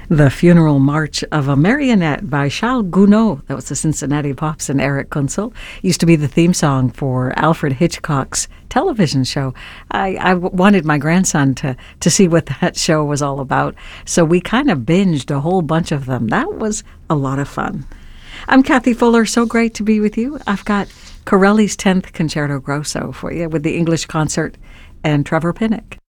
The Funeral March of a Marionette by Charles Gounod. That was the Cincinnati Pops and Eric Kunzel. Used to be the theme song for Alfred Hitchcock's television show. I wanted my grandson to see what that show was all about, so we kind of binged a whole bunch of them. That was a lot of fun. I'm Kathy Fuller. So great to be with you. I've got Corelli's 10th Concerto Grosso for you with the English Concert and Trevor Pinnock.